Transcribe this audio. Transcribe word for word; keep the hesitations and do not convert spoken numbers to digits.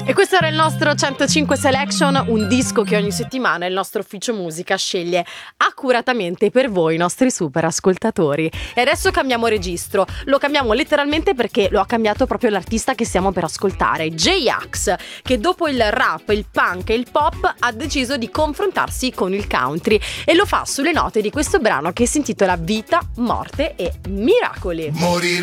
E questo era il nostro centocinque Selection, un disco che ogni settimana il nostro ufficio musica sceglie accuratamente per voi, i nostri super ascoltatori. E adesso cambiamo registro, lo cambiamo letteralmente perché lo ha cambiato proprio l'artista che stiamo per ascoltare, J-Ax, che dopo il rap, il punk e il pop ha deciso di confrontarsi con il country e lo fa sulle note di questo brano che si intitola Vita, Morte e Miracoli. Morire